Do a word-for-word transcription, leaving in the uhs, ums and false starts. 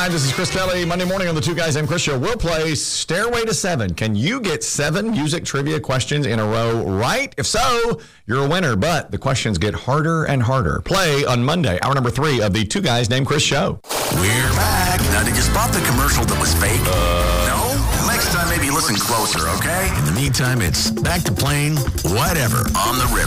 Hi, this is Chris Kelly. Monday morning on the Two Guys Named Chris Show, we'll play Stairway to Seven. Can you get seven music trivia questions in a row right? If so, you're a winner, but the questions get harder and harder. Play on Monday, hour number three of the Two Guys Named Chris Show. We're back. Now, did you spot the commercial that was fake? Uh, no? Next time, maybe listen closer, okay? In the meantime, it's back to playing whatever on the river.